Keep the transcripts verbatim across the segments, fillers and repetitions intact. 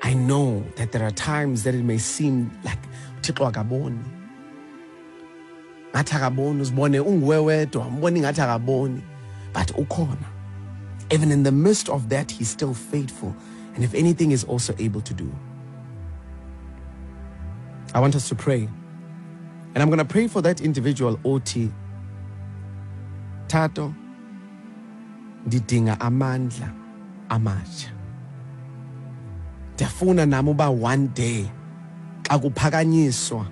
I know that there are times that it may seem like Thixo akaboni. Ngathi akaboni, uzibone unguwe wedwa, umbone ngathi akaboni, but ukhona. Even in the midst of that, he's still faithful, and if anything, is also able to do. I want us to pray, and I'm going to pray for that individual. Oti Tato ndidinga amandla amatsha. Ndiyafuna nami uba one day xa kuphakanyiswa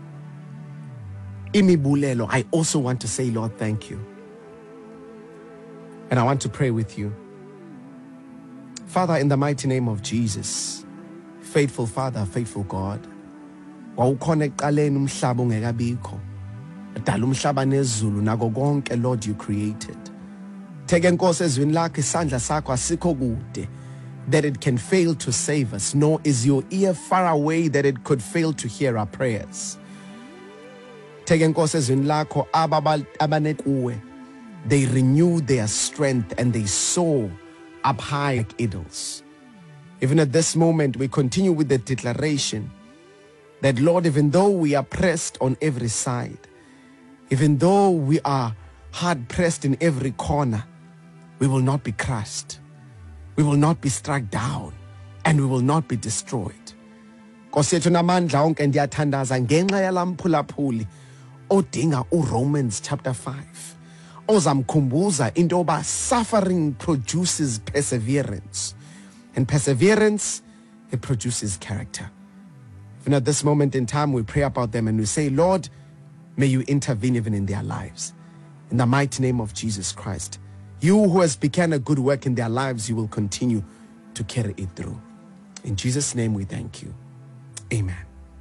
imibulelo, I also want to say, Lord, thank you. And I want to pray with you. Father, in the mighty name of Jesus, faithful Father, faithful God, wawukhona ekuqaleni umhlaba ungekabikho, dala umhlaba nezulu nako konke, Lord, you created. Take enkosi ezwini lakho, isandla sakho asikho kude that it can fail to save us, nor is your ear far away that it could fail to hear our prayers. Take enkosi ezwini lakho, abane kuwe, they renewed their strength and they soar up high like eagles. Even at this moment, we continue with the declaration that, Lord, even though we are pressed on every side, even though we are hard pressed in every corner, we will not be crushed. We will not be struck down, and we will not be destroyed. Nkosi yethu namandla onke ndiyathandaza ngenxa yalamphulaphuli odinga uRomans chapter five. Ozamkhumbuza into yoba suffering produces perseverance, and perseverance, it produces character. Even at this moment in time, we pray about them and we say, Lord, may you intervene even in their lives. In the mighty name of Jesus Christ, you who has begun a good work in their lives, you will continue to carry it through. In Jesus' name we thank you. Amen.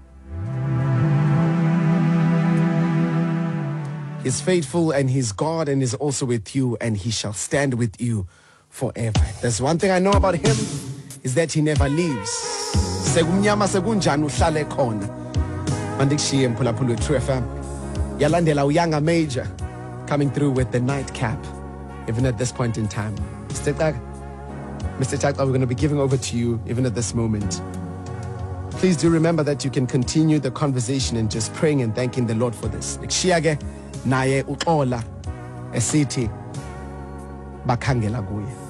He's faithful and he's God and is also with you, and he shall stand with you forever. There's one thing I know about him, is that he never leaves. Sekumnyama sekunjani uhlale khona. Mandikushiye mphulaphula True F M. Yalandela uYanga Major coming through with the nightcap, even at this point in time. Mister Tag, Mister Tag, we're going to be giving over to you even at this moment. Please do remember that you can continue the conversation and just praying and thanking the Lord for this. Naye uxola esithi bakhangela kuye.